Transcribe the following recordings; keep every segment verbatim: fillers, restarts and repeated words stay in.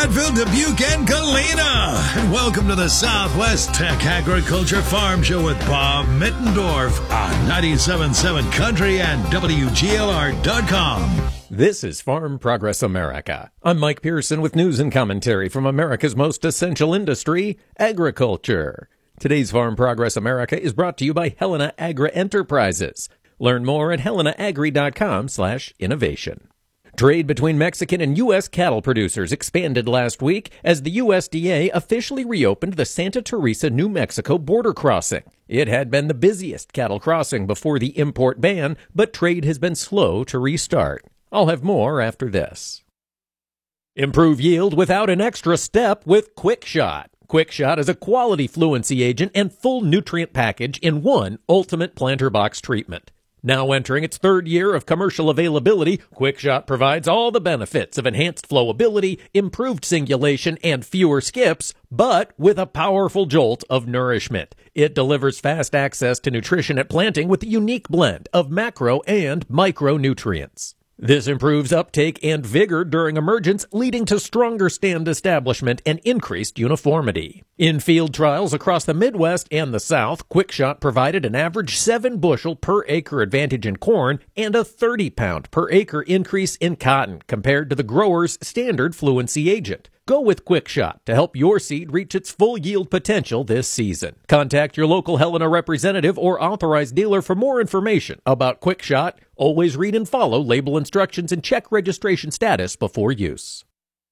Platteville, Dubuque, and Galena. And welcome to the Southwest Tech Agriculture Farm Show with Bob Mittendorf on ninety-seven point seven Country and W G L R dot com. This is Farm Progress America. I'm Mike Pearson with news and commentary from America's most essential industry, agriculture. Today's Farm Progress America is brought to you by Helena Agri Enterprises. Learn more at helena agri dot com slash innovation. Trade between Mexican and U S cattle producers expanded last week as the U S D A officially reopened the Santa Teresa, New Mexico border crossing. It had been the busiest cattle crossing before the import ban, but trade has been slow to restart. I'll have more after this. Improve yield without an extra step with QuickShot. QuickShot is a quality fluency agent and full nutrient package in one ultimate planter box treatment. Now entering its third year of commercial availability, QuickShot provides all the benefits of enhanced flowability, improved singulation, and fewer skips, but with a powerful jolt of nourishment. It delivers fast access to nutrition at planting with a unique blend of macro and micronutrients. This improves uptake and vigor during emergence, leading to stronger stand establishment and increased uniformity. In field trials across the Midwest and the South, QuickShot provided an average seven bushel per acre advantage in corn and a thirty pound per acre increase in cotton compared to the grower's standard fluency agent. Go with QuickShot to help your seed reach its full yield potential this season. Contact your local Helena representative or authorized dealer for more information about QuickShot. Always read and follow label instructions and check registration status before use.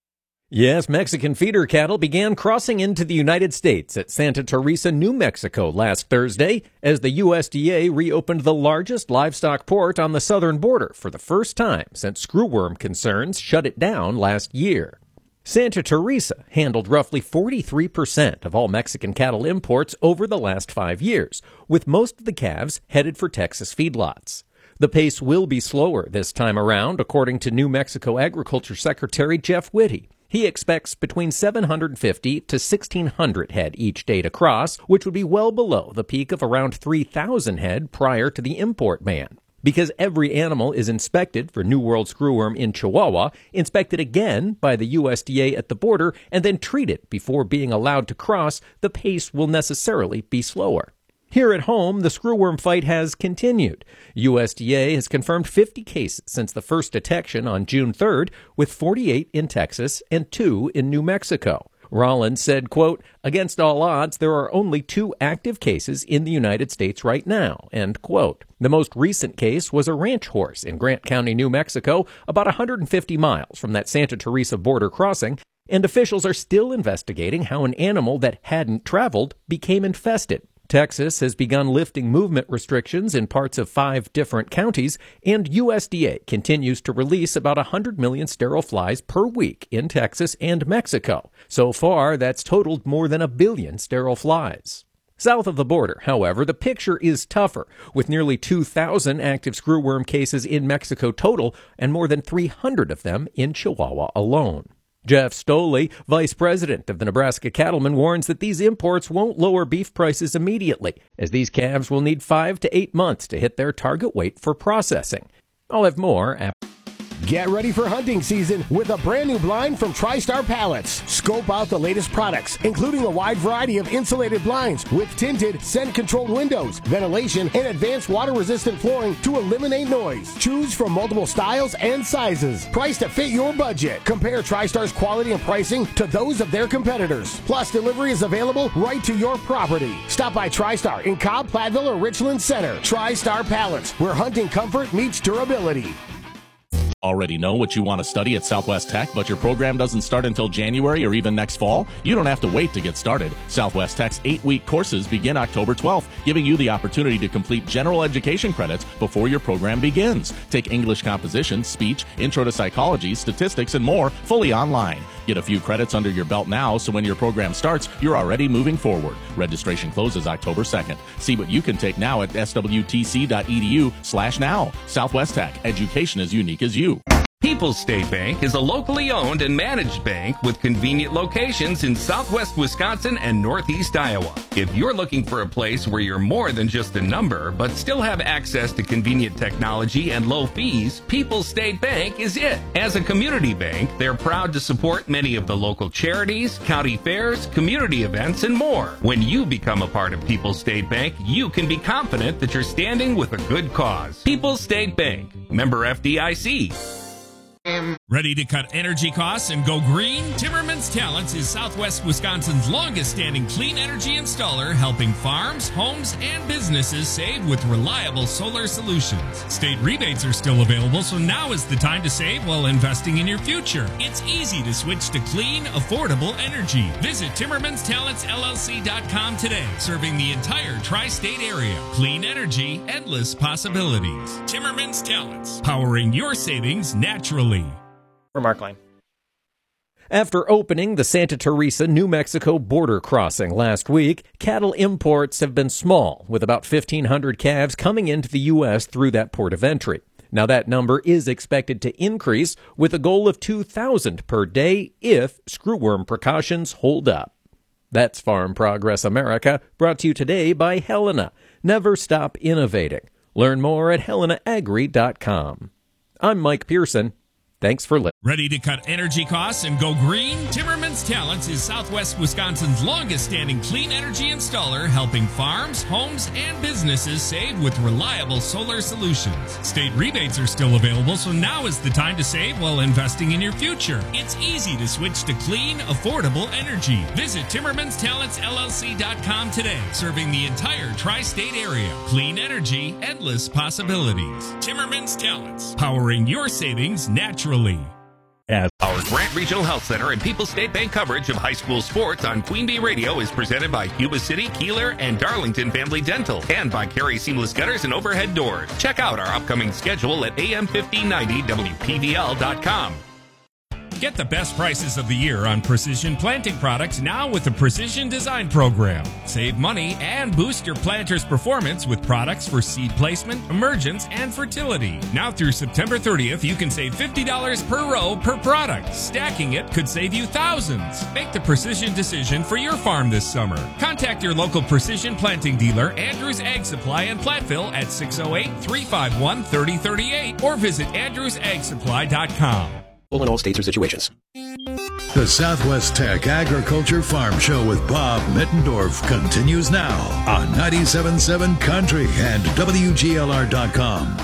Yes, Mexican feeder cattle began crossing into the United States at Santa Teresa, New Mexico last Thursday as the U S D A reopened the largest livestock port on the southern border for the first time since screwworm concerns shut it down last year. Santa Teresa handled roughly forty-three percent of all Mexican cattle imports over the last five years, with most of the calves headed for Texas feedlots. The pace will be slower this time around, according to New Mexico Agriculture Secretary Jeff Whitty. He expects between seven hundred fifty to sixteen hundred head each day to cross, which would be well below the peak of around three thousand head prior to the import ban. Because every animal is inspected for New World screwworm in Chihuahua, inspected again by the U S D A at the border, and then treated before being allowed to cross, the pace will necessarily be slower. Here at home, the screwworm fight has continued. U S D A has confirmed fifty cases since the first detection on June third, with forty-eight in Texas and two in New Mexico. Rollins said, quote, "Against all odds, there are only two active cases in the United States right now," end quote. The most recent case was a ranch horse in Grant County, New Mexico, about one hundred fifty miles from that Santa Teresa border crossing, and officials are still investigating how an animal that hadn't traveled became infested. Texas has begun lifting movement restrictions in parts of five different counties, and U S D A continues to release about one hundred million sterile flies per week in Texas and Mexico. So far, that's totaled more than a billion sterile flies. South of the border, however, the picture is tougher, with nearly two thousand active screwworm cases in Mexico total and more than three hundred of them in Chihuahua alone. Jeff Stoley, vice president of the Nebraska Cattlemen, warns that these imports won't lower beef prices immediately, as these calves will need five to eight months to hit their target weight for processing. I'll have more after. Get ready for hunting season with a brand new blind from TriStar Pallets. Scope out the latest products, including a wide variety of insulated blinds with tinted, scent-controlled windows, ventilation, and advanced water-resistant flooring to eliminate noise. Choose from multiple styles and sizes, priced to fit your budget. Compare TriStar's quality and pricing to those of their competitors. Plus, delivery is available right to your property. Stop by TriStar in Cobb, Platteville, or Richland Center. TriStar Pallets, where hunting comfort meets durability. Already know what you want to study at Southwest Tech, but your program doesn't start until January or even next fall? You don't have to wait to get started. Southwest Tech's eight-week courses begin October twelfth, giving you the opportunity to complete general education credits before your program begins. Take English composition, speech, intro to psychology, statistics, and more fully online. Get a few credits under your belt now, so when your program starts, you're already moving forward. Registration closes October second. See what you can take now at swtc.edu slash now. Southwest Tech, education as unique as you. People's State Bank is a locally owned and managed bank with convenient locations in southwest Wisconsin and northeast Iowa. If you're looking for a place where you're more than just a number, but still have access to convenient technology and low fees, People's State Bank is it. As a community bank, they're proud to support many of the local charities, county fairs, community events, and more. When you become a part of People's State Bank, you can be confident that you're standing with a good cause. People's State Bank, member F D I C. Ready to cut energy costs and go green? Timmerman's Talents is Southwest Wisconsin's longest-standing clean energy installer, helping farms, homes, and businesses save with reliable solar solutions. State rebates are still available, so now is the time to save while investing in your future. It's easy to switch to clean, affordable energy. Visit Timmermans Talents L L C dot com today, serving the entire tri-state area. Clean energy, endless possibilities. Timmermans Talents, powering your savings naturally. Remarkline. After opening the Santa Teresa, New Mexico border crossing last week, cattle imports have been small, with about fifteen hundred calves coming into the U S through that port of entry. Now that number is expected to increase with a goal of two thousand per day if screwworm precautions hold up. That's Farm Progress America, brought to you today by Helena. Never stop innovating. Learn more at helena agri dot com. I'm Mike Pearson. Thanks for listening. Ready to cut energy costs and go green? Timmermans Talents is Southwest Wisconsin's longest-standing clean energy installer, helping farms, homes, and businesses save with reliable solar solutions. State rebates are still available, so now is the time to save while investing in your future. It's easy to switch to clean, affordable energy. Visit Timmermans Talents L L C dot com today, serving the entire tri-state area. Clean energy, endless possibilities. Timmermans Talents, powering your savings naturally. As our Grant Regional Health Center and People's State Bank coverage of high school sports on Queen Bee Radio is presented by Cuba City, Keeler, and Darlington Family Dental, and by Carey Seamless Gutters and Overhead Doors. Check out our upcoming schedule at A M fifteen ninety W P V L dot com. Get the best prices of the year on precision planting products now with the Precision Design Program. Save money and boost your planter's performance with products for seed placement, emergence, and fertility. Now through September thirtieth, you can save fifty dollars per row per product. Stacking it could save you thousands. Make the precision decision for your farm this summer. Contact your local precision planting dealer, Andrews Ag Supply in Platteville at six oh eight, three five one, three oh three eight or visit andrews ag supply dot com. In all states or situations. The Southwest Tech Agriculture Farm Show with Bob Mittendorf continues now on ninety-seven point seven Country and W G L R dot com.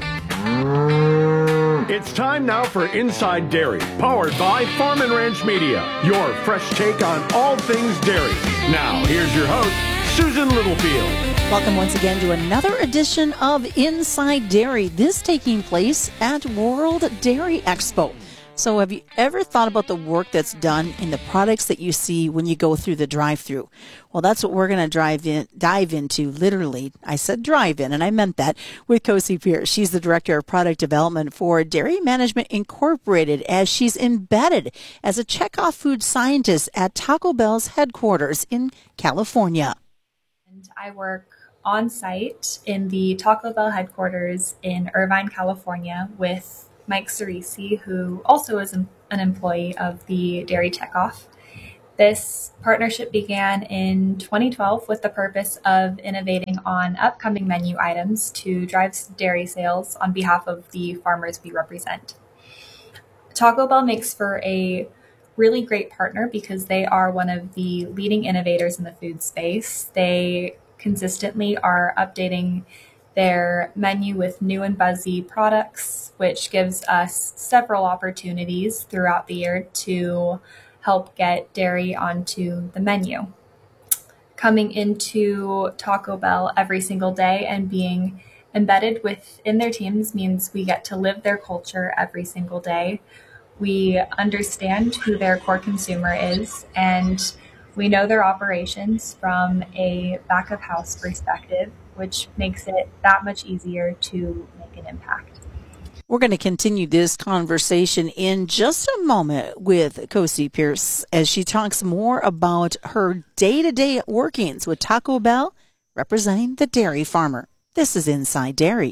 It's time now for Inside Dairy, powered by Farm and Ranch Media, your fresh take on all things dairy. Now, here's your host, Susan Littlefield. Welcome once again to another edition of Inside Dairy, this taking place at World Dairy Expo. So have you ever thought about the work that's done in the products that you see when you go through the drive-through? Well, that's what we're going to drive in, dive into, literally. I said drive in, and I meant that, with Kosi Pierce. She's the Director of Product Development for Dairy Management Incorporated, as she's embedded as a checkoff food scientist at Taco Bell's headquarters in California. And I work on site in the Taco Bell headquarters in Irvine, California, with Mike Cerisi, who also is an employee of the Dairy Checkoff. This partnership began in twenty twelve with the purpose of innovating on upcoming menu items to drive dairy sales on behalf of the farmers we represent. Taco Bell makes for a really great partner because they are one of the leading innovators in the food space. They consistently are updating their menu with new and buzzy products, which gives us several opportunities throughout the year to help get dairy onto the menu. Coming into Taco Bell every single day and being embedded within their teams means we get to live their culture every single day. We understand who their core consumer is, and we know their operations from a back of house perspective, which makes it that much easier to make an impact. We're going to continue this conversation in just a moment with Kosi Pierce as she talks more about her day-to-day workings with Taco Bell, representing the dairy farmer. This is Inside Dairy.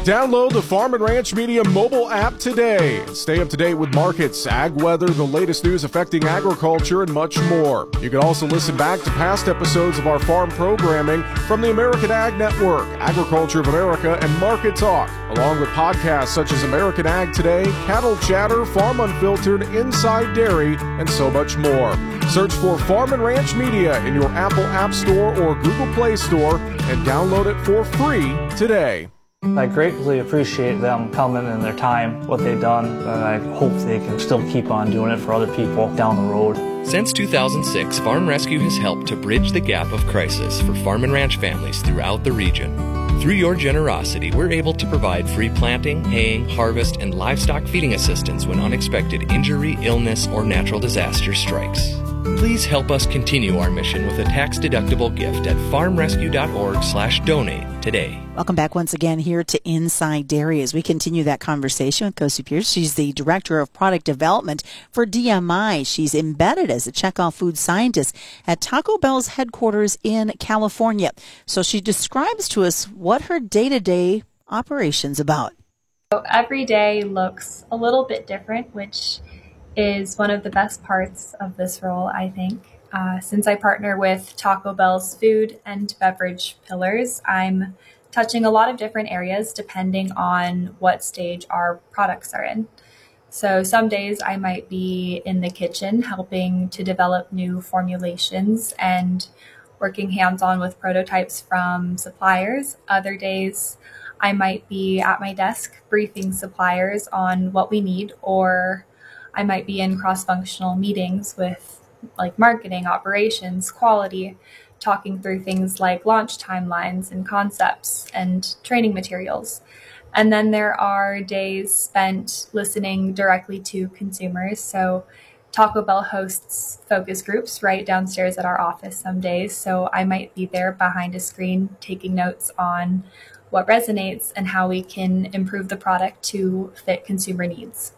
Download the Farm and Ranch Media mobile app today. Stay up to date with markets, ag weather, the latest news affecting agriculture, and much more. You can also listen back to past episodes of our farm programming from the American Ag Network, Agriculture of America, and Market Talk, along with podcasts such as American Ag Today, Cattle Chatter, Farm Unfiltered, Inside Dairy, and so much more. Search for Farm and Ranch Media in your Apple App Store or Google Play Store and download it for free today. I greatly appreciate them coming and their time, what they've done, and I hope they can still keep on doing it for other people down the road. Since two thousand six, Farm Rescue has helped to bridge the gap of crisis for farm and ranch families throughout the region. Through your generosity, we're able to provide free planting, haying, harvest, and livestock feeding assistance when unexpected injury, illness, or natural disaster strikes. Please help us continue our mission with a tax-deductible gift at farmrescue.org slash donate today. Welcome back once again here to Inside Dairy as we continue that conversation with Kosi Pierce. She's the Director of Product Development for D M I. She's embedded as a checkoff food scientist at Taco Bell's headquarters in California. So she describes to us what her day-to-day operation's about. So every day looks a little bit different, which is one of the best parts of this role, I think. Uh, since I partner with Taco Bell's food and beverage pillars, I'm touching a lot of different areas depending on what stage our products are in. So some days I might be in the kitchen helping to develop new formulations and working hands-on with prototypes from suppliers. Other days I might be at my desk briefing suppliers on what we need, or I might be in cross-functional meetings with like marketing, operations, quality, talking through things like launch timelines and concepts and training materials. And then there are days spent listening directly to consumers. So Taco Bell hosts focus groups right downstairs at our office some days. So I might be there behind a screen taking notes on what resonates and how we can improve the product to fit consumer needs.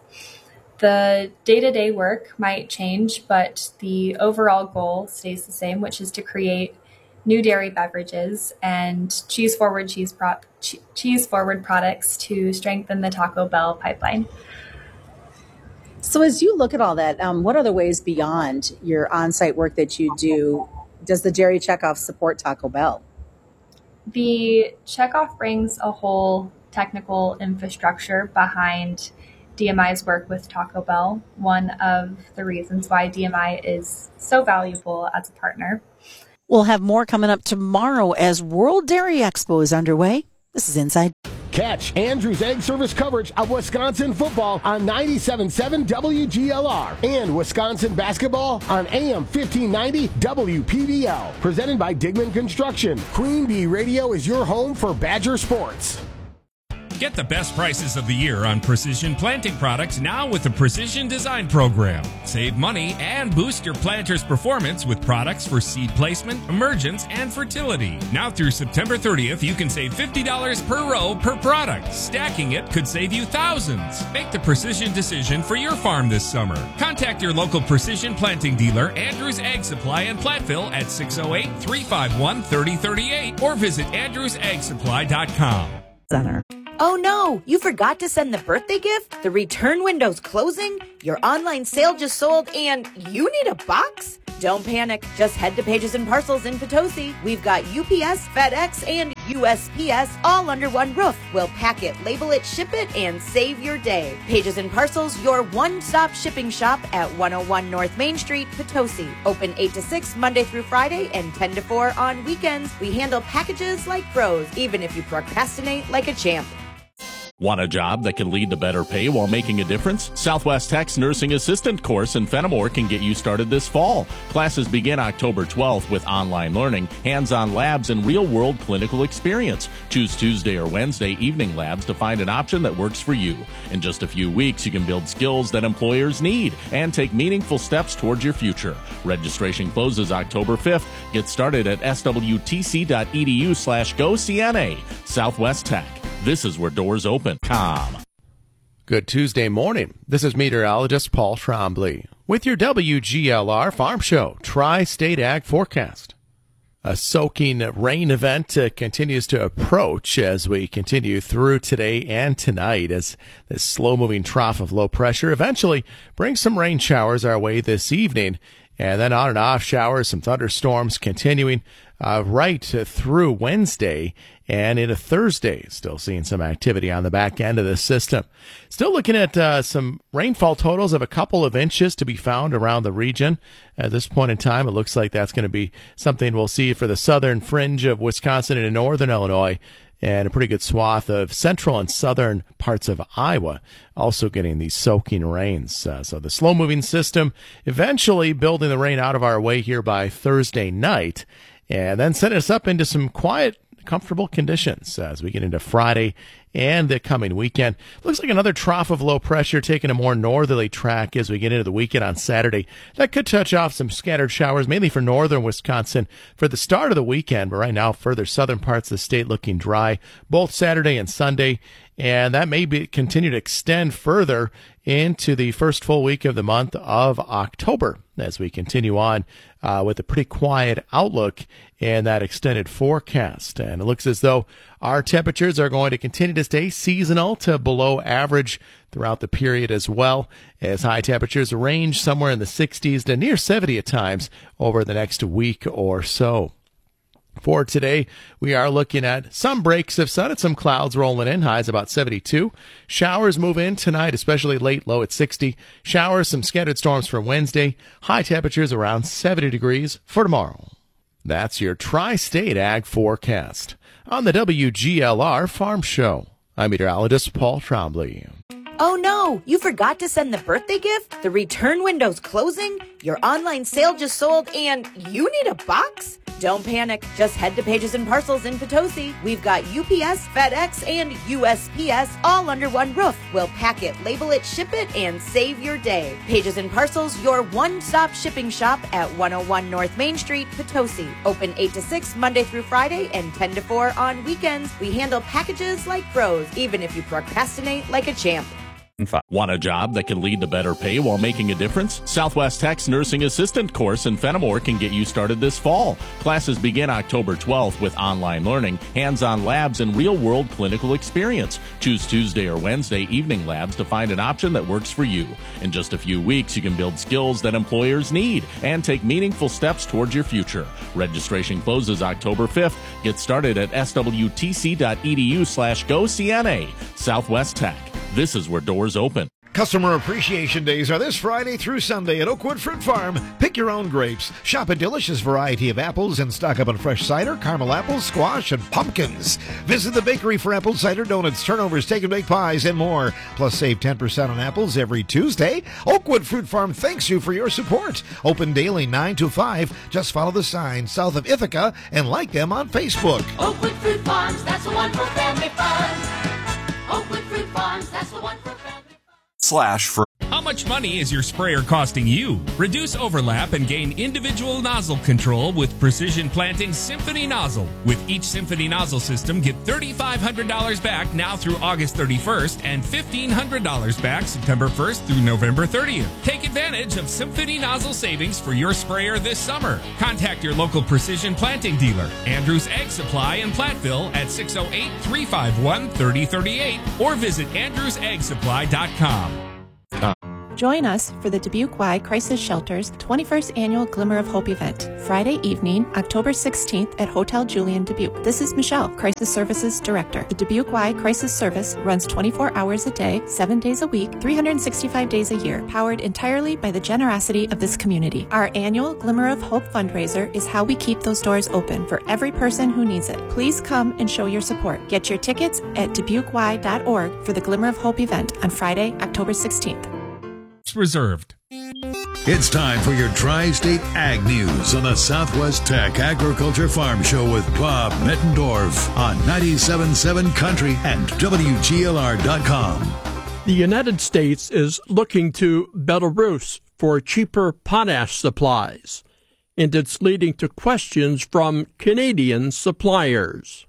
The day-to-day work might change, but the overall goal stays the same, which is to create new dairy beverages and cheese-forward cheese pro- cheese-forward products to strengthen the Taco Bell pipeline. So as you look at all that, um, what other ways beyond your on-site work that you do does the Dairy Checkoff support Taco Bell? The Checkoff brings a whole technical infrastructure behind D M I's work with Taco Bell, one of the reasons why D M I is so valuable as a partner. We'll have more coming up tomorrow as World Dairy Expo is underway. This is Inside. Catch Andrews Egg Service coverage of Wisconsin football on ninety-seven point seven W G L R and Wisconsin basketball on A M fifteen ninety W P B L. Presented by Digman Construction. Queen Bee Radio is your home for Badger sports. Get the best prices of the year on precision planting products now with the Precision Design Program. Save money and boost your planter's performance with products for seed placement, emergence, and fertility. Now through September thirtieth, you can save fifty dollars per row per product. Stacking it could save you thousands. Make the precision decision for your farm this summer. Contact your local precision planting dealer, Andrews Ag Supply in Platteville at six oh eight, three five one, three oh three eight or visit andrews ag supply dot com. Center. Oh no, you forgot to send the birthday gift? The return window's closing? Your online sale just sold and you need a box? Don't panic. Just head to Pages and Parcels in Potosi. We've got U P S, FedEx, and U S P S all under one roof. We'll pack it, label it, ship it, and save your day. Pages and Parcels, your one-stop shipping shop at one oh one North Main Street, Potosi. Open eight to six Monday through Friday and ten to four on weekends. We handle packages like pros, even if you procrastinate like a champ. Want a job that can lead to better pay while making a difference? Southwest Tech's Nursing Assistant course in Fenimore can get you started this fall. Classes begin October twelfth with online learning, hands-on labs, and real-world clinical experience. Choose Tuesday or Wednesday evening labs to find an option that works for you. In just a few weeks, you can build skills that employers need and take meaningful steps towards your future. Registration closes October fifth. Get started at swtc.edu slash go CNA. Southwest Tech. This is where doors open. Com. Good Tuesday morning. This is meteorologist Paul Trombley with your W G L R Farm Show Tri-State Ag Forecast. A soaking rain event uh, continues to approach as we continue through today and tonight as this slow-moving trough of low pressure eventually brings some rain showers our way this evening. And then on and off showers, some thunderstorms continuing uh, right through Wednesday and into Thursday. Still seeing some activity on the back end of the system. Still looking at uh, some rainfall totals of a couple of inches to be found around the region. At this point in time, it looks like that's going to be something we'll see for the southern fringe of Wisconsin and northern Illinois, and a pretty good swath of central and southern parts of Iowa also getting these soaking rains. Uh, so the slow-moving system eventually building the rain out of our way here by Thursday night, and then setting us up into some quiet, comfortable conditions as we get into Friday and the coming weekend. Looks like another trough of low pressure taking a more northerly track as we get into the weekend on Saturday. That could touch off some scattered showers, mainly for northern Wisconsin for the start of the weekend, but right now further southern parts of the state looking dry, both Saturday and Sunday. And that may be continue to extend further into the first full week of the month of October as we continue on uh, with a pretty quiet outlook in that extended forecast. And it looks as though our temperatures are going to continue to stay seasonal to below average throughout the period as well, as high temperatures range somewhere in the sixties to near seventy at times over the next week or so. For today, we are looking at some breaks of sun and some clouds rolling in. Highs about seventy-two. Showers move in tonight, especially late, low at sixty. Showers, some scattered storms for Wednesday. High temperatures around seventy degrees for tomorrow. That's your Tri-State Ag Forecast on the W G L R Farm Show. I'm meteorologist Paul Trombley. Oh no, you forgot to send the birthday gift? The return window's closing? Your online sale just sold and you need a box? Don't panic. Just head to Pages and Parcels in Potosi. We've got U P S, FedEx, and U S P S all under one roof. We'll pack it, label it, ship it, and save your day. Pages and Parcels, your one-stop shipping shop at one oh one North Main Street, Potosi. Open eight to six Monday through Friday and ten to four on weekends. We handle packages like pros, even if you procrastinate like a champ. Want a job that can lead to better pay while making a difference? Southwest Tech's Nursing Assistant course in Fenimore can get you started this fall. Classes begin October twelfth with online learning, hands-on labs, and real-world clinical experience. Choose Tuesday or Wednesday evening labs to find an option that works for you. In just a few weeks, you can build skills that employers need and take meaningful steps towards your future. Registration closes October fifth. Get started at swtc.edu slash GoCNA. Southwest Tech. This is where doors open. Customer Appreciation Days are this Friday through Sunday at Oakwood Fruit Farm. Pick your own grapes. Shop a delicious variety of apples and stock up on fresh cider, caramel apples, squash, and pumpkins. Visit the bakery for apple cider donuts, turnovers, take and bake pies, and more. Plus, save ten percent on apples every Tuesday. Oakwood Fruit Farm thanks you for your support. Open daily nine to five. Just follow the sign south of Ithaca and like them on Facebook. Oakwood Fruit Farms, that's the one for family fun. Oakwood Fruit Farms, that's the one for family fun. Slash for How much money is your sprayer costing you? Reduce overlap and gain individual nozzle control with Precision Planting's Symphony Nozzle. With each Symphony Nozzle system, get three thousand five hundred dollars back now through August thirty-first and fifteen hundred dollars back September first through November thirtieth. Take advantage of Symphony Nozzle savings for your sprayer this summer. Contact your local Precision Planting dealer, Andrews Ag Supply in Platteville at six oh eight, three five one, three oh three eight or visit andrews ag supply dot com. Join us for the Dubuque Y Crisis Shelter's twenty-first Annual Glimmer of Hope event, Friday evening, October sixteenth at Hotel Julian Dubuque. This is Michelle, Crisis Services Director. The Dubuque Y Crisis Service runs twenty-four hours a day, seven days a week, three hundred sixty-five days a year, powered entirely by the generosity of this community. Our annual Glimmer of Hope fundraiser is how we keep those doors open for every person who needs it. Please come and show your support. Get your tickets at dubuque y dot org for the Glimmer of Hope event on Friday, October sixteenth. Reserved. It's time for your Tri-State Ag News on the Southwest Tech Agriculture Farm Show with Bob Mittendorf on ninety-seven point seven Country and W G L R dot com. The United States is looking to Belarus for cheaper potash supplies, and it's leading to questions from Canadian suppliers.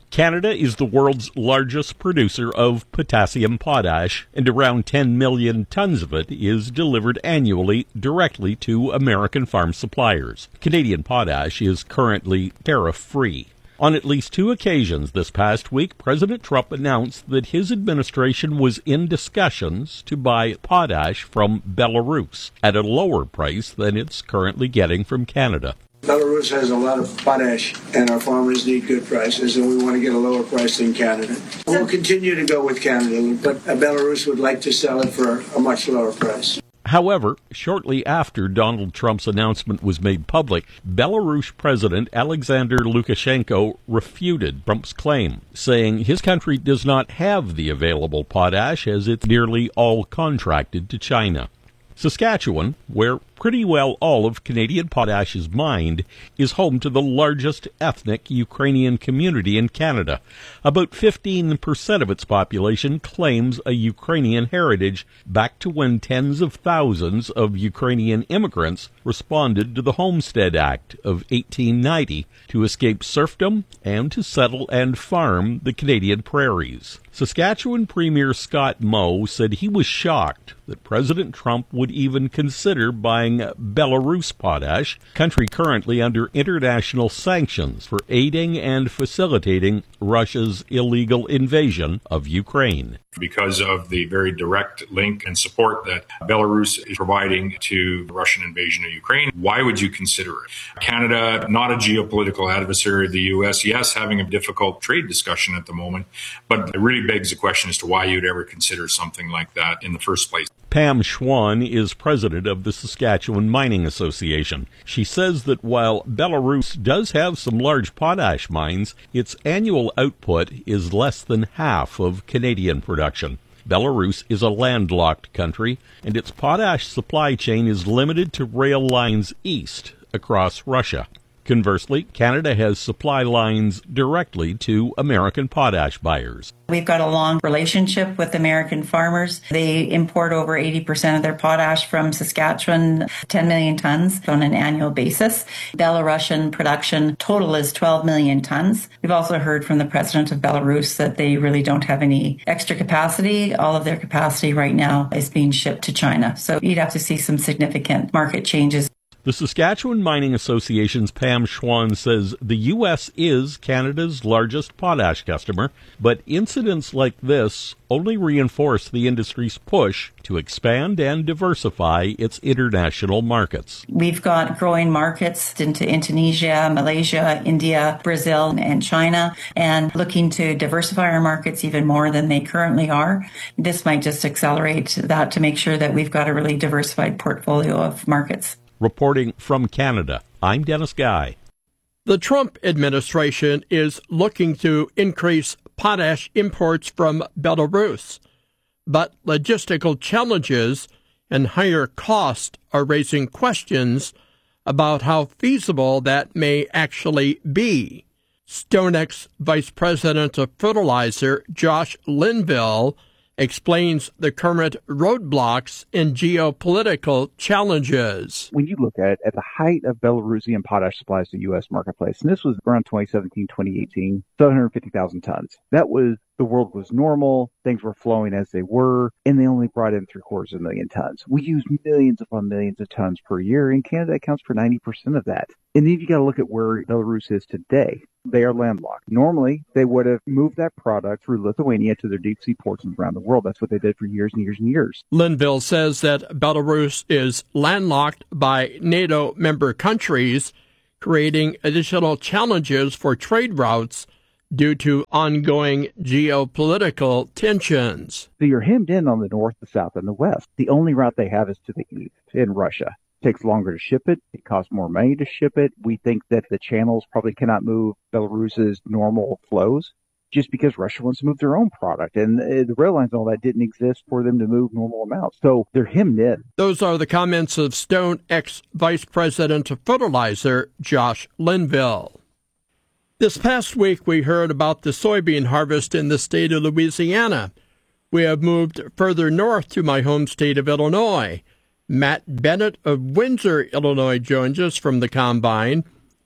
Canada is the world's largest producer of potassium potash, and around ten million tons of it is delivered annually directly to American farm suppliers. Canadian potash is currently tariff-free. On at least two occasions this past week, President Trump announced that his administration was in discussions to buy potash from Belarus at a lower price than it's currently getting from Canada. Belarus has a lot of potash, and our farmers need good prices, and we want to get a lower price than Canada. We'll continue to go with Canada, but Belarus would like to sell it for a much lower price. However, shortly after Donald Trump's announcement was made public, Belarus President Alexander Lukashenko refuted Trump's claim, saying his country does not have the available potash as it's nearly all contracted to China. Saskatchewan, where pretty well all of Canadian potash is mined, is home to the largest ethnic Ukrainian community in Canada. About fifteen percent of its population claims a Ukrainian heritage back to when tens of thousands of Ukrainian immigrants responded to the Homestead Act of eighteen ninety to escape serfdom and to settle and farm the Canadian prairies. Saskatchewan Premier Scott Moe said he was shocked that President Trump would even consider buying Belarus potash, country currently under international sanctions for aiding and facilitating Russia's illegal invasion of Ukraine. Because of the very direct link and support that Belarus is providing to the Russian invasion of Ukraine, why would you consider it? Canada, not a geopolitical adversary of the U S, yes, having a difficult trade discussion at the moment, but it really begs the question as to why you'd ever consider something like that in the first place. Pam Schwann is president of the Saskatchewan Mining Association. She says that while Belarus does have some large potash mines, its annual output is less than half of Canadian production. Belarus is a landlocked country, and its potash supply chain is limited to rail lines east across Russia. Conversely, Canada has supply lines directly to American potash buyers. We've got a long relationship with American farmers. They import over eighty percent of their potash from Saskatchewan, ten million tons on an annual basis. Belarusian production total is twelve million tons. We've also heard from the president of Belarus that they really don't have any extra capacity. All of their capacity right now is being shipped to China. So you'd have to see some significant market changes. The Saskatchewan Mining Association's Pam Schwann says the U S is Canada's largest potash customer, but incidents like this only reinforce the industry's push to expand and diversify its international markets. We've got growing markets into Indonesia, Malaysia, India, Brazil, and China, and looking to diversify our markets even more than they currently are. This might just accelerate that to make sure that we've got a really diversified portfolio of markets. Reporting from Canada, I'm Dennis Guy. The Trump administration is looking to increase potash imports from Belarus, but logistical challenges and higher cost are raising questions about how feasible that may actually be. StoneX Vice President of Fertilizer Josh Linville explains the current roadblocks and geopolitical challenges. When you look at at the height of Belarusian potash supplies to the U S marketplace, and this was around twenty seventeen, twenty eighteen, seven hundred fifty thousand tons. That was, the world was normal, things were flowing as they were, and they only brought in three quarters of a million tons. We use millions upon millions of tons per year, and Canada accounts for ninety percent of that. And then you got to look at where Belarus is today. They are landlocked. Normally, they would have moved that product through Lithuania to their deep sea ports around the world. That's what they did for years and years and years. Linville says that Belarus is landlocked by NATO member countries, creating additional challenges for trade routes due to ongoing geopolitical tensions. So you're hemmed in on the north, the south, and the west. The only route they have is to the east, in Russia. It takes longer to ship it. It costs more money to ship it. We think that the channels probably cannot move Belarus's normal flows just because Russia wants to move their own product. And the rail lines and all that didn't exist for them to move normal amounts. So they're hemmed in. Those are the comments of StoneX Vice President of Fertilizer Josh Linville. This past week, we heard about the soybean harvest in the state of Louisiana. We have moved further north to my home state of Illinois. Matt Bennett of Windsor, Illinois, joins us from the Combine.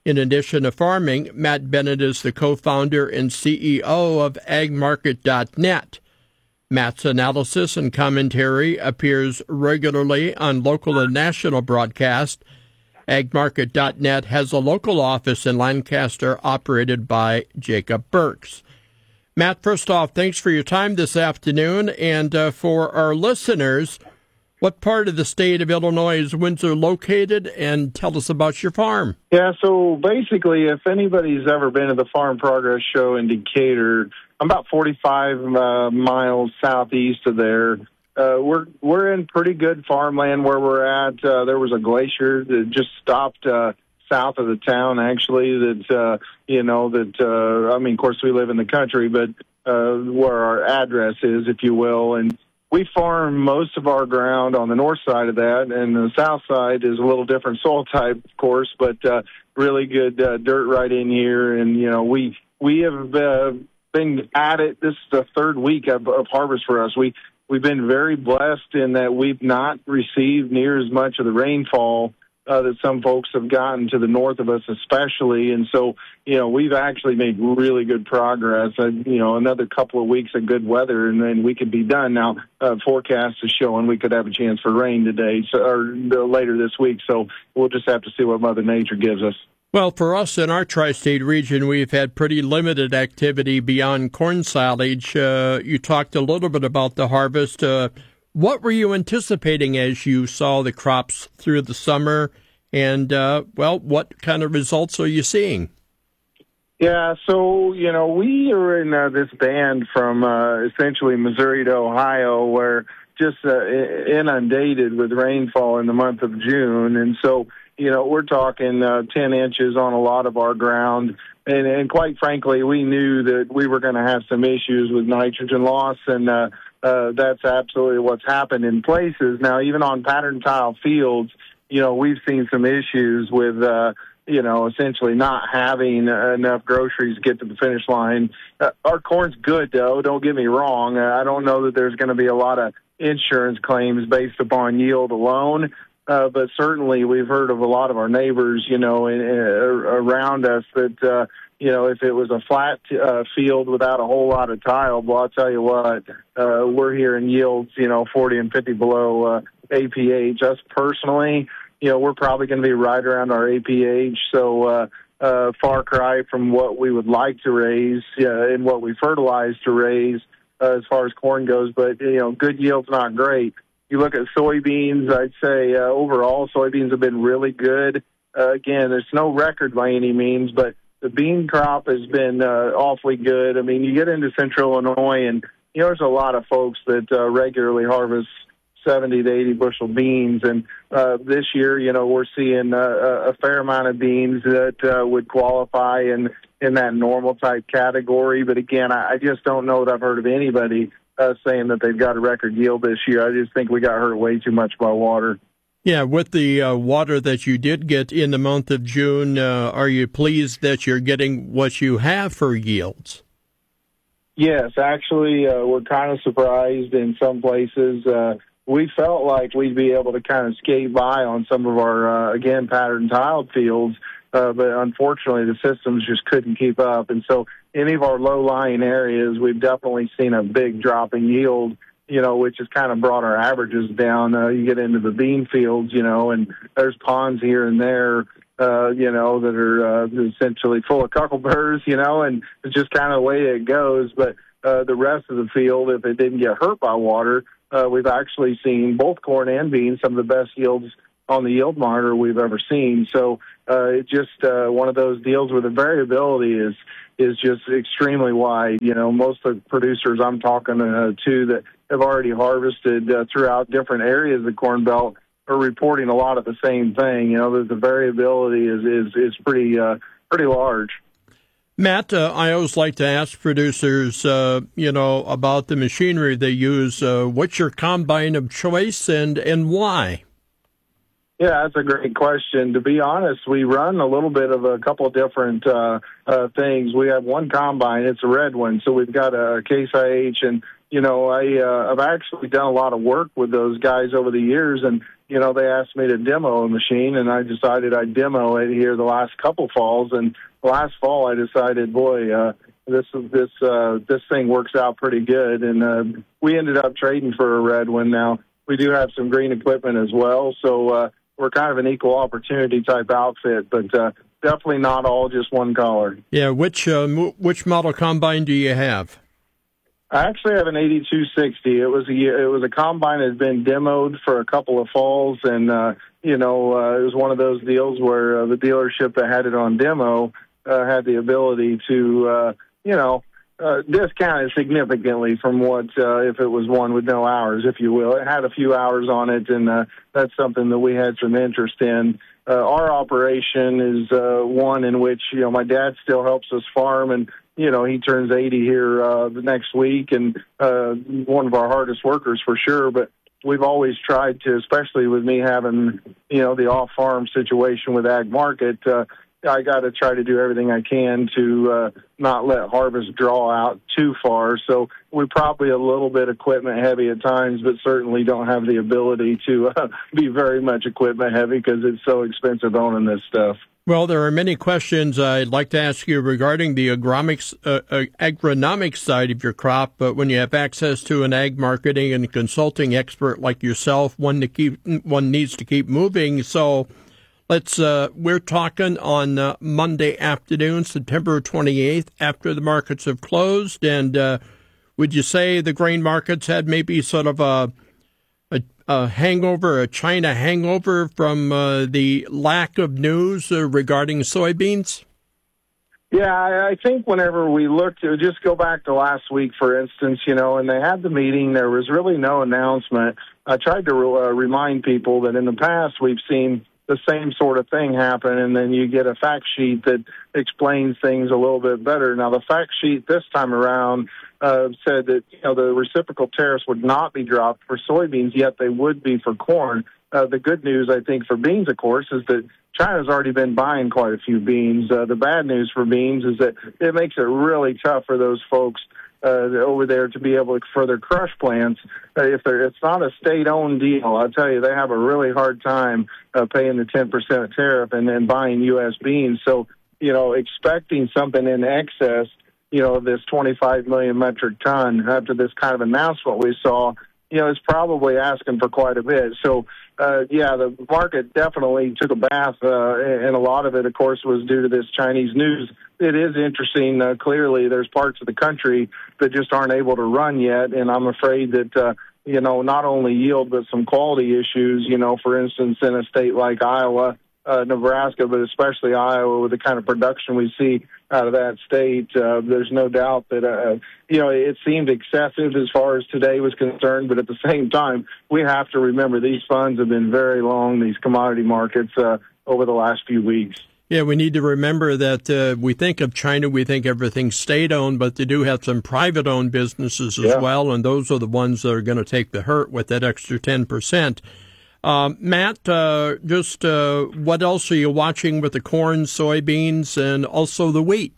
In addition to farming, Matt Bennett is the co-founder and C E O of ag market dot net. Matt's analysis and commentary appears regularly on local and national broadcast. ag market dot net has a local office in Lancaster operated by Jacob Burks. Matt, first off, thanks for your time this afternoon. And uh, for our listeners, what part of the state of Illinois is Windsor located? And tell us about your farm. Yeah, so basically, if anybody's ever been to the Farm Progress Show in Decatur, I'm about forty-five uh, miles southeast of there. Uh, we're we're in pretty good farmland where we're at. Uh, there was a glacier that just stopped uh, south of the town, actually, that, uh, you know, that, uh, I mean, of course, we live in the country, but uh, where our address is, if you will, and we farm most of our ground on the north side of that, and the south side is a little different soil type, of course, but uh, really good uh, dirt right in here. And, you know, we we have uh, been at it. This is the third week of, of harvest for us. We, we've been very blessed in that we've not received near as much of the rainfall Uh, that some folks have gotten to the north of us especially. And so, you know, we've actually made really good progress. Uh, you know, another couple of weeks of good weather, and then we could be done. Now, uh, forecast is showing we could have a chance for rain today so, or later this week. So we'll just have to see what Mother Nature gives us. Well, for us in our tri-state region, we've had pretty limited activity beyond corn silage. Uh, you talked a little bit about the harvest. Uh, What were you anticipating as you saw the crops through the summer? And, uh, well, what kind of results are you seeing? Yeah, so, you know, we are in uh, this band from uh, essentially Missouri to Ohio where just uh, inundated with rainfall in the month of June. And so, you know, we're talking uh, ten inches on a lot of our ground. And, and quite frankly, we knew that we were going to have some issues with nitrogen loss, and uh, uh, that's absolutely what's happened in places. Now, even on pattern tile fields, you know, we've seen some issues with, uh, you know, essentially not having enough groceries to get to the finish line. Uh, our corn's good, though. Don't get me wrong. Uh, I don't know that there's going to be a lot of insurance claims based upon yield alone. Uh, but certainly we've heard of a lot of our neighbors, you know, in, in, around us that, uh, you know, if it was a flat uh, field without a whole lot of tile, well, I'll tell you what, uh, we're hearing yields, you know, forty and fifty below uh, A P H. Us personally, you know, we're probably going to be right around our A P H. So uh, uh, far cry from what we would like to raise uh, and what we fertilize to raise uh, as far as corn goes. But, you know, good yield's not great. You look at soybeans, I'd say uh, overall soybeans have been really good. Uh, again, there's no record by any means, but the bean crop has been uh, awfully good. I mean, you get into central Illinois, and, you know, there's a lot of folks that uh, regularly harvest seventy to eighty bushel beans. And uh, this year, you know, we're seeing uh, a fair amount of beans that uh, would qualify in, in that normal type category. But again, I, I just don't know that I've heard of anybody uh, saying that they've got a record yield this year. I just think we got hurt way too much by water. Yeah, with the uh, water that you did get in the month of June, uh, are you pleased that you're getting what you have for yields? Yes, actually, uh, we're kind of surprised in some places. Uh, we felt like we'd be able to kind of skate by on some of our, uh, again, pattern tiled fields, uh, but unfortunately the systems just couldn't keep up. And so any of our low-lying areas, we've definitely seen a big drop in yield, you know, which has kind of brought our averages down. Uh, you get into the bean fields, you know, and there's ponds here and there, uh, you know, that are uh, essentially full of cuckleburs, you know, and it's just kind of the way it goes. But uh, the rest of the field, if it didn't get hurt by water, uh, we've actually seen both corn and beans, some of the best yields on the yield monitor we've ever seen. So uh, it's just uh, one of those deals where the variability is is just extremely wide. You know, most of the producers I'm talking uh, to that have already harvested uh, throughout different areas of the Corn Belt are reporting a lot of the same thing. You know, the, the variability is is, is pretty uh, pretty large. Matt, uh, I always like to ask producers, uh, you know, about the machinery they use. Uh, what's your combine of choice and, and why? Yeah, that's a great question. To be honest, we run a little bit of a couple of different uh, uh, things. We have one combine. It's a red one. So we've got a Case I H, and, you know, I, uh, I've actually done a lot of work with those guys over the years, and you know, they asked me to demo a machine, and I decided I'd demo it here the last couple falls. And last fall, I decided, boy, uh, this this uh, this thing works out pretty good. And uh, we ended up trading for a red one. Now, we do have some green equipment as well, so uh, we're kind of an equal opportunity type outfit, but uh, definitely not all just one color. Yeah, which uh, which model combine do you have? I actually have an eighty-two sixty. It was a it was a combine that had been demoed for a couple of falls, and uh, you know uh, it was one of those deals where uh, the dealership that had it on demo uh, had the ability to uh, you know uh, discount it significantly from what uh, if it was one with no hours, if you will. It had a few hours on it, and uh, that's something that we had some interest in. Uh, our operation is uh, one in which you know my dad still helps us farm, and you know, he turns eighty here uh, the next week, and uh, one of our hardest workers for sure. But we've always tried to, especially with me having, you know, the off-farm situation with Ag Market, uh, I got to try to do everything I can to uh, not let harvest draw out too far. So we're probably a little bit equipment heavy at times, but certainly don't have the ability to uh, be very much equipment heavy because it's so expensive owning this stuff. Well, there are many questions I'd like to ask you regarding the agronomics, uh, uh, agronomic side of your crop, but when you have access to an ag marketing and consulting expert like yourself, one to keep, one needs to keep moving. So let's, uh, we're talking on uh, Monday afternoon, September twenty-eighth, after the markets have closed. And uh, would you say the grain markets had maybe sort of a A, a hangover, a China hangover from uh, the lack of news uh, regarding soybeans? Yeah, I, I think whenever we looked, just go back to last week, for instance, you know, and they had the meeting, there was really no announcement. I tried to uh, remind people that in the past we've seen the same sort of thing happen, and then you get a fact sheet that explains things a little bit better. Now, the fact sheet this time around uh, said that, you know, the reciprocal tariffs would not be dropped for soybeans, yet they would be for corn. Uh, the good news, I think, for beans, of course, is that China's already been buying quite a few beans. Uh, the bad news for beans is that it makes it really tough for those folks Uh, over there to be able to further crush plants. Uh, if they're, it's not a state-owned deal, I'll tell you, they have a really hard time uh, paying the ten percent tariff and then buying U S beans. So, you know, expecting something in excess, you know, of this twenty-five million metric ton after this kind of announcement we saw, you know, is probably asking for quite a bit. So, uh, yeah, the market definitely took a bath, uh, and a lot of it, of course, was due to this Chinese news. It is interesting. Uh, clearly, there's parts of the country that just aren't able to run yet, and I'm afraid that, uh, you know, not only yield, but some quality issues, you know, for instance, in a state like Iowa, uh, Nebraska, but especially Iowa, with the kind of production we see out of that state, uh, there's no doubt that, uh, you know, it seemed excessive as far as today was concerned, but at the same time, we have to remember these funds have been very long, these commodity markets, uh, over the last few weeks. Yeah, we need to remember that uh, we think of China, we think everything's state-owned, but they do have some private-owned businesses as yeah. well, and those are the ones that are going to take the hurt with that extra ten percent. Um, Matt, uh, just uh, what else are you watching with the corn, soybeans, and also the wheat?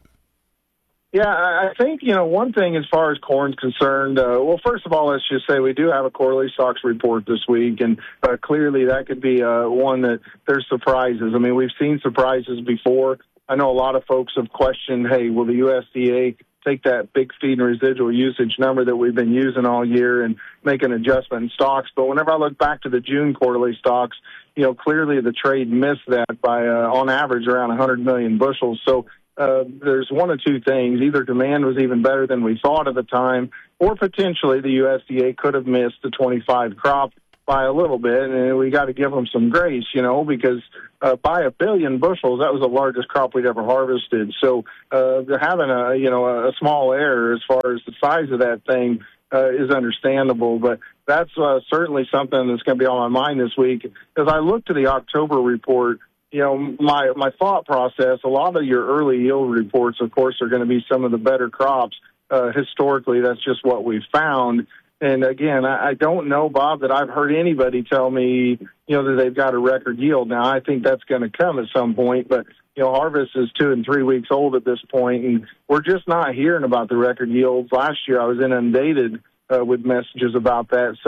Yeah, I think, you know, one thing as far as corn's concerned, uh, well, first of all, let's just say we do have a quarterly stocks report this week, and uh, clearly that could be uh, one that there's surprises. I mean, we've seen surprises before. I know a lot of folks have questioned, hey, will the U S D A take that big feed and residual usage number that we've been using all year and make an adjustment in stocks? But whenever I look back to the June quarterly stocks, you know, clearly the trade missed that by, uh, on average, around one hundred million bushels. So uh, there's one of two things. Either demand was even better than we thought at the time, or potentially the U S D A could have missed the twenty-five crop by a little bit, and we got to give them some grace, you know, because uh, by a billion bushels, that was the largest crop we'd ever harvested. So uh, having a, you know, a small error as far as the size of that thing uh, is understandable, but that's uh, certainly something that's going to be on my mind this week. As I look to the October report, you know, my, my thought process, a lot of your early yield reports, of course, are going to be some of the better crops. Uh, historically, that's just what we've found. And again, I, I don't know, Bob, that I've heard anybody tell me, you know, that they've got a record yield. Now, I think that's going to come at some point, but, you know, harvest is two and three weeks old at this point, and we're just not hearing about the record yields. Last year, I was inundated uh, with messages about that. So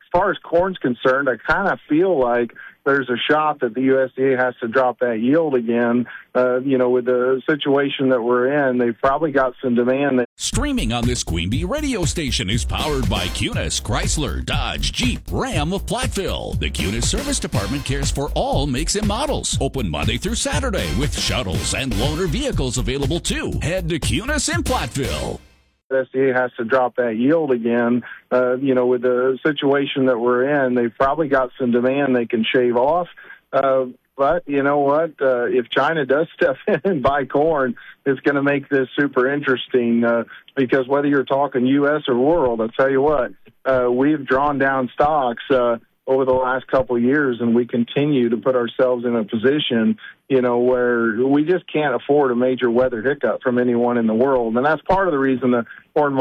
far as corn's concerned, I kind of feel like there's a shot that the U S D A has to drop that yield again. Uh, you know, with the situation that we're in, they've probably got some demand. That- Streaming on this Queen Bee radio station is powered by Cunis, Chrysler, Dodge, Jeep, Ram of Platteville. The Cunis Service Department cares for all makes and models. Open Monday through Saturday with shuttles and loaner vehicles available too. Head to Cunis in Platteville. U S D A has to drop that yield again. Uh, you know, with the situation that we're in, they've probably got some demand they can shave off. Uh, but you know what? Uh, if China does step in and buy corn, it's going to make this super interesting uh, because whether you're talking U S or world, I'll tell you what, uh, we've drawn down stocks uh, over the last couple of years, and we continue to put ourselves in a position, you know, where we just can't afford a major weather hiccup from anyone in the world. And that's part of the reason the corn